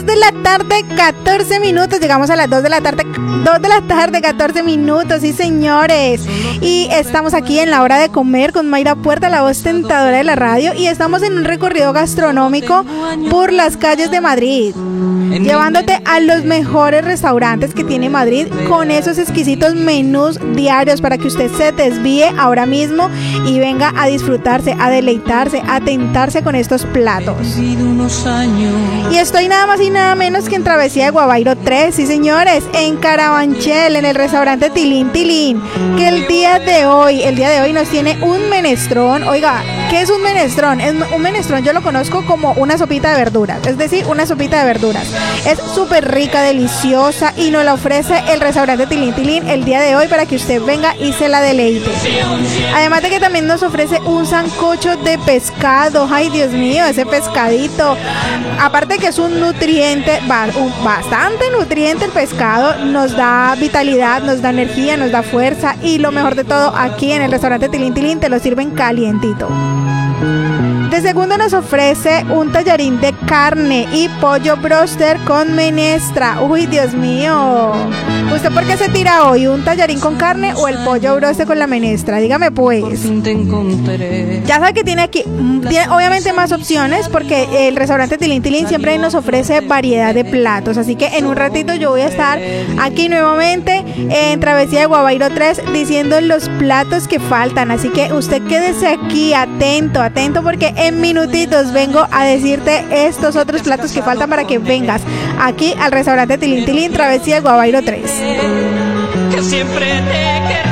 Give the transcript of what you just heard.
de la tarde, 14 minutos. Llegamos a las 2 de la tarde, 14 minutos, sí señores. Y estamos aquí en la hora de comer con Mayra Puerta, la voz tentadora de la radio. Y estamos en un recorrido gastronómico por las calles de Madrid, llevándote a los mejores restaurantes que tiene Madrid, con esos exquisitos menús diarios para que usted se desvíe ahora mismo y venga a disfrutarse, a deleitarse, a tentarse con estos platos. Y estoy nada más y nada menos que en Travesía de Guavairo 3, sí señores, en Carabanchel, en el restaurante Tilín Tilín, que el día de hoy nos tiene un menestrón. Oiga, ¿qué es un menestrón? Un menestrón yo lo conozco como una sopita de verduras, es decir, una sopita de verduras. Es súper rica, deliciosa y nos la ofrece el restaurante Tilín Tilín el día de hoy para que usted venga y se la deleite. Además de que también nos ofrece un sancocho de pescado. Ay, Dios mío, ese pescadito. Aparte que es un nutriente, bastante nutriente el pescado, nos da vitalidad, nos da energía, nos da fuerza y lo mejor de todo, aquí en el restaurante Tilín Tilín te lo sirven calientito. De segundo nos ofrece un tallarín de carne y pollo broster con menestra. Uy, Dios mío. ¿Usted por qué se tira hoy? ¿Un tallarín con carne o el pollo broster con la menestra? Dígame pues. Ya sabe que tiene aquí, obviamente más opciones, porque el restaurante Tilín Tilín siempre nos ofrece variedad de platos. Así que en un ratito yo voy a estar aquí nuevamente en Travesía de Guavairo 3 diciendo los platos que faltan. Así que usted quédese aquí atento porque en minutitos vengo a decirte estos otros platos que faltan para que vengas aquí al restaurante Tilín Tilín, Travesía de Guavairo 3. Que siempre te